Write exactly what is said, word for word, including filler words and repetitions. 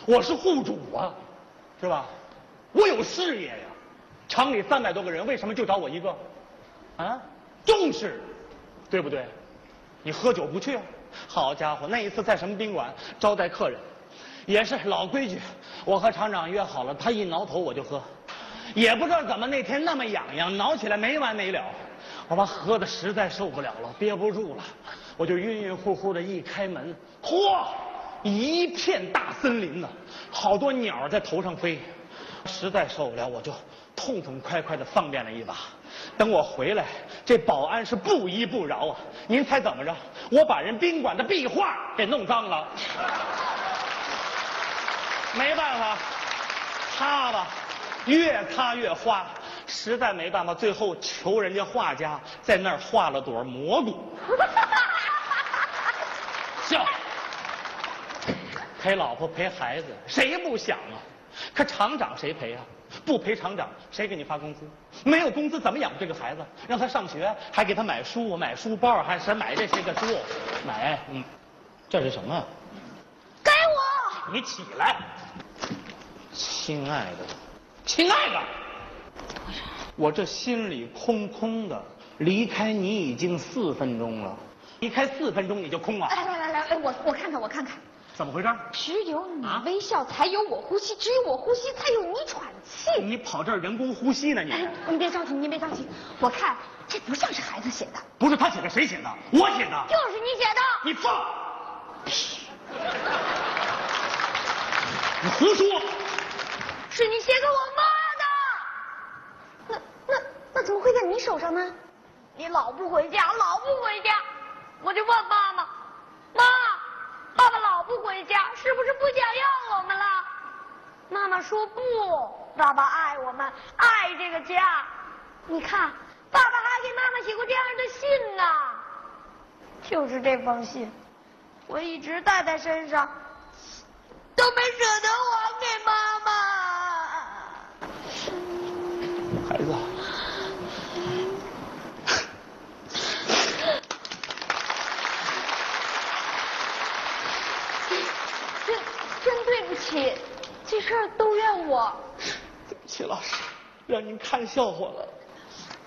我是户主啊，是吧？我有事业呀。厂里三百多个人，为什么就找我一个？啊，重视，对不对？你喝酒不去啊？好家伙，那一次在什么宾馆招待客人，也是老规矩，我和厂长约好了，他一挠头我就喝，也不知道怎么那天那么痒痒，挠起来没完没了。我把喝的实在受不了了，憋不住了，我就晕晕乎乎的一开门，嚯，一片大森林呢，好多鸟在头上飞，实在受不了，我就痛痛快快的方便了一把。等我回来，这保安是不依不饶啊！您猜怎么着？我把人宾馆的壁画给弄脏了，没办法，擦吧，越擦越花，实在没办法，最后求人家画家在那儿画了朵蘑菇。笑，陪老婆陪孩子，谁不想啊？可厂长谁赔啊？不赔厂长，谁给你发工资？没有工资怎么养这个孩子？让他上学，还给他买书、买书包，还是买这些个书，买，嗯，这是什么？ 该我！ 你起来，亲爱的，亲爱的，我这心里空空的，离开你已经四分钟了，离开四分钟你就空了。 来来来来，哎，我我看看，我看看。 怎么回事？ 只有你微笑，才有我呼吸；只有我呼吸，才有你喘气。 你跑这儿人工呼吸呢？你哎，你别着急，你别着急。我看这不像是孩子写的。 不是他写的，谁写的？我写的。 就是你写的。 你放屁！你胡说！ 是你写给我妈的。那那那怎么会在你手上呢？你老不回家，老不回家，我就问妈妈，妈。爸爸老不回家，是不是不想要我们了？妈妈说不，爸爸爱我们，爱这个家。你看，爸爸还给妈妈写过这样的信呢。就是这封信，我一直带在身上，都没舍得还给妈妈。 孩子。 对不起，这事儿都怨我。 对不起，老师，让您看笑话了。